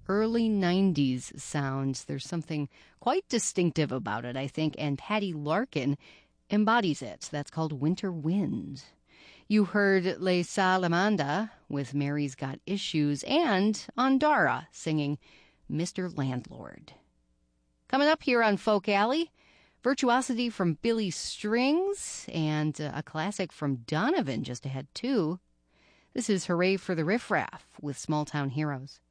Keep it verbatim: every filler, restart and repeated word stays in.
early nineties sounds. There's something quite distinctive about it, I think, and Patty Larkin embodies it. That's called Winter Wind. You heard Les Salamanda with Mary's Got Issues and Andara singing Mister Landlord. Coming up here on Folk Alley, virtuosity from Billy Strings and uh, a classic from Donovan just ahead, too. This is Hooray for the Riff Raff with Small Town Heroes.